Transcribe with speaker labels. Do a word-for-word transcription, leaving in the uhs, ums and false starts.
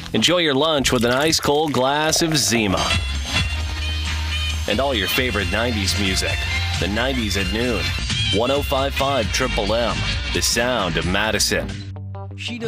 Speaker 1: Enjoy your lunch with an ice cold glass of Zima. And all your favorite nineties music. The nineties at noon. one oh five point five Triple M, the sound of Madison.
Speaker 2: She